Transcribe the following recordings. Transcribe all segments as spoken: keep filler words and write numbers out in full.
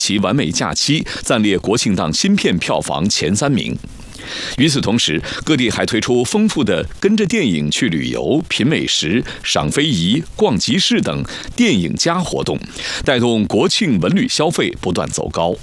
其完美假期暂列国庆档新片票房前三名。与此同时，各地还推出丰富的跟着电影去旅游、品美食、赏非遗、逛集市等电影加活动，带动国庆文旅消费不断走高。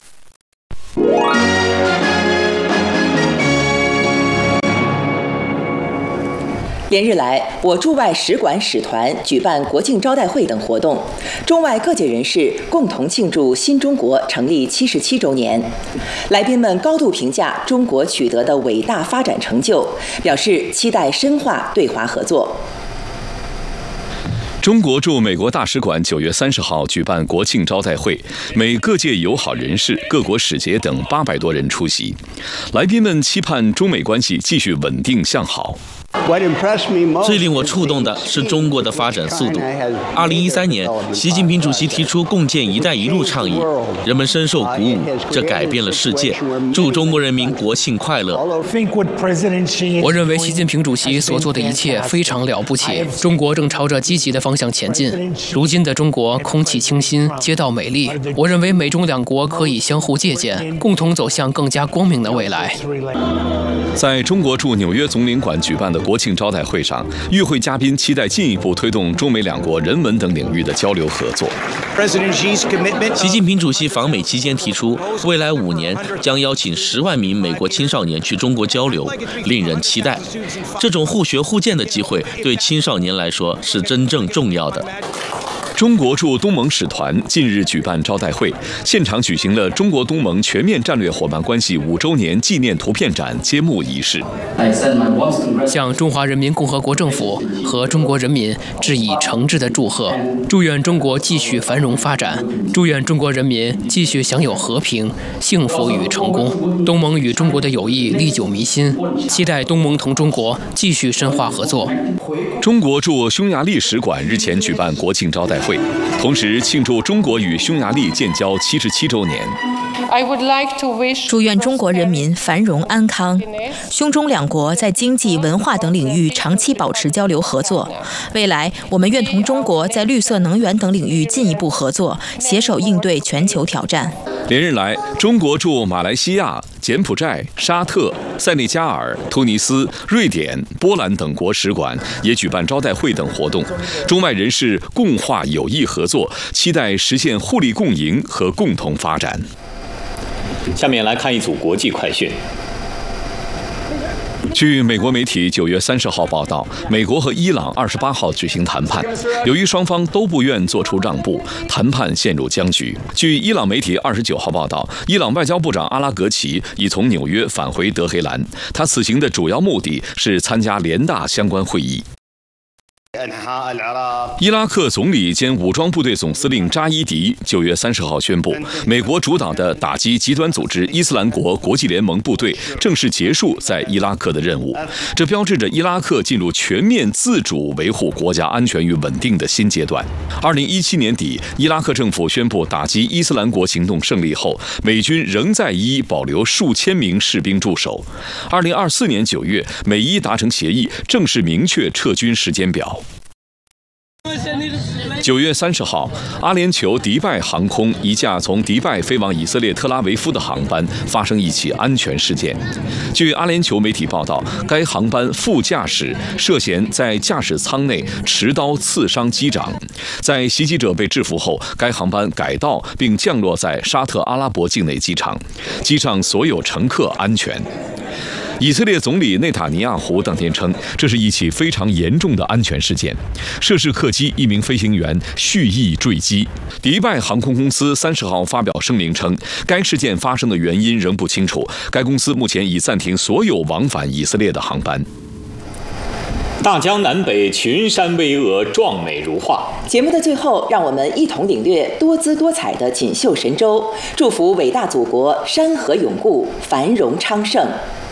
连日来，我驻外使馆使团举办国庆招待会等活动，中外各界人士共同庆祝新中国成立七十七周年。来宾们高度评价中国取得的伟大发展成就，表示期待深化对华合作。 中国驻美国大使馆九月三十号举办国庆招待会，美各界友好人士、各国使节等八百多人出席。来宾们期盼中美关系继续稳定向好。 最令我触动的是中国的发展速度。二零一三年，习近平主席提出共建“一带一路”倡议，人们深受鼓舞，这改变了世界。祝中国人民国庆快乐！ 我认为习近平主席所做的一切非常了不起，中国正朝着积极的方向前进。如今的中国空气清新，街道美丽，我认为美中两国可以相互借鉴，共同走向更加光明的未来。 在中国驻纽约总领馆举办的国庆招待会上，与会嘉宾期待进一步推动中美两国人文等领域的交流合作。 习近平主席访美期间提出，未来五年将邀请十万名美国青少年去中国交流，令人期待。这种互学互鉴的机会对青少年来说是真正重要的。 中国驻东盟使团近日举办招待会，现场举行了中国东盟全面战略伙伴关系五周年纪念图片展揭幕仪式。 向中华人民共和国政府和中国人民致以诚挚的祝贺，祝愿中国继续繁荣发展，祝愿中国人民继续享有和平、幸福与成功。东盟与中国的友谊历久弥新，期待东盟同中国继续深化合作。 中国驻匈牙利使馆日前举办国庆招待会，同时庆祝中国与匈牙利建交七十七周年。 祝愿中国人民繁荣安康，匈中两国在经济、文化等领域长期保持交流合作。未来，我们愿同中国在绿色能源等领域进一步合作，携手应对全球挑战。 连日来，中国驻马来西亚、柬埔寨、沙特、塞内加尔、突尼斯、瑞典、波兰等国使馆也举办招待会等活动，中外人士共话友谊合作，期待实现互利共赢和共同发展。 下面来看一组国际快讯。 据美国媒体九月三十号报道，美国和伊朗二十八号举行谈判，由于双方都不愿做出让步，谈判陷入僵局。据伊朗媒体二十九号报道，伊朗外交部长阿拉格齐已从纽约返回德黑兰，他此行的主要目的是参加联大相关会议。伊拉克总理兼武装部队总司令扎伊迪九月三十号宣布，美国主导的打击极端组织伊斯兰国国际联盟部队正式结束在伊拉克的任务，这标志着伊拉克进入全面自主维护国家安全与稳定的新阶段。二零一七年底，伊拉克政府宣布打击伊斯兰国行动胜利后，美军仍在伊保留数千名士兵驻守。二零二四年九月，美伊达成协议，正式明确撤军时间表。九月三十号，阿联酋迪拜航空一架从迪拜飞往以色列特拉维夫的航班发生一起安全事件。据阿联酋媒体报道，该航班副驾驶涉嫌在驾驶舱内持刀刺伤机长，在袭击者被制服后，该航班改道并降落在沙特阿拉伯境内机场，机上所有乘客安全。以色列总理内塔尼亚胡当天称，这是一起非常严重的安全事件，涉事客机一名飞行员蓄意坠机。迪拜航空公司三十号发表声明称，该事件发生的原因仍不清楚，该公司目前已暂停所有往返以色列的航班。 大江南北，群山巍峨，壮美如画。 节目的最后，让我们一同领略多姿多彩的锦绣神州，祝福伟大祖国山河永固，繁荣昌盛。